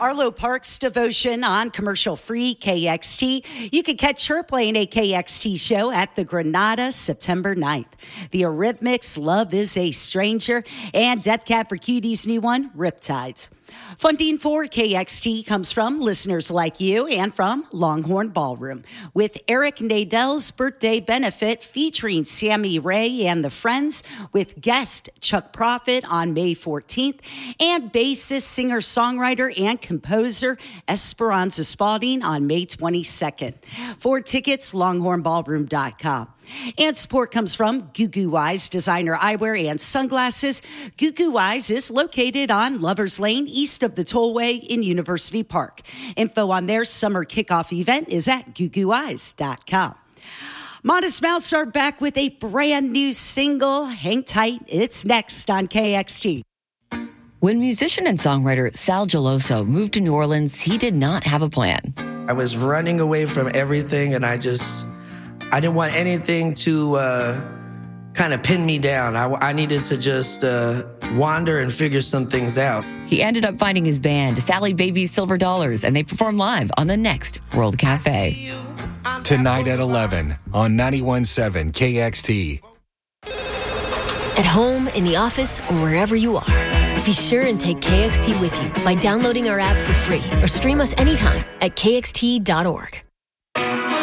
Arlo Parks devotion on commercial-free KXT. You can catch her playing a KXT show at the Granada September 9th. The Eurythmics, Love is a Stranger, and Death Cab for Cutie's new one, Riptides. Funding for KXT comes from listeners like you and from Longhorn Ballroom, with Eric Nadell's birthday benefit featuring Sammy Ray and the Friends, with guest Chuck Prophet on May 14th, and bassist, singer-songwriter, and composer Esperanza Spalding on May 22nd. For tickets, longhornballroom.com. And support comes from Goo Goo Eyes, designer eyewear and sunglasses. Goo Goo Eyes is located on Lovers Lane, east of the Tollway in University Park. Info on their summer kickoff event is at googooeyes.com. Modest Mouse are back with a brand new single, Hang Tight. It's next on KXT. When musician and songwriter Sal Geloso moved to New Orleans, he did not have a plan. I was running away from everything, and I didn't want anything to kind of pin me down. I needed to just wander and figure some things out. He ended up finding his band, Sally Baby's Silver Dollars, and they perform live on the next World Cafe. Tonight at 11 on 91.7 KXT. At home, in the office, or wherever you are, be sure and take KXT with you by downloading our app for free or stream us anytime at kxt.org.